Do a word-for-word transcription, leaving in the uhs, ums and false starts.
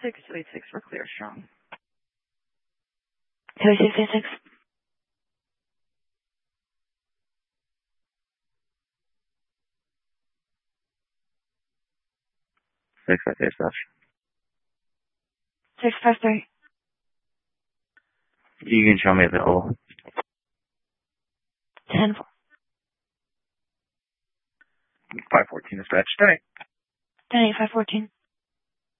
six two eight six. We're clear strong. two eight six eight six. Six five three stuff. Six five three. You can show me the hole. Ten four. Five fourteen dispatch. Ten eight. Ten eight five fourteen.